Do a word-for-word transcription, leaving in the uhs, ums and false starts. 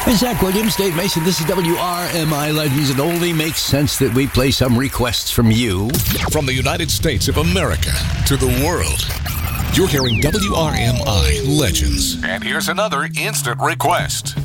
Hey, Zach Williams, Dave Mason, this is W R M I Legends. It only makes sense that we play some requests from you. From the United States of America to the world, you're hearing W R M I Legends. And here's another instant request.